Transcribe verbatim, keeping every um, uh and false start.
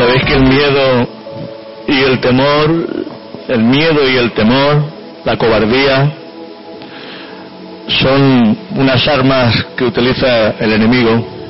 Sabéis que el miedo y el temor, el miedo y el temor, la cobardía, son unas armas que utiliza el enemigo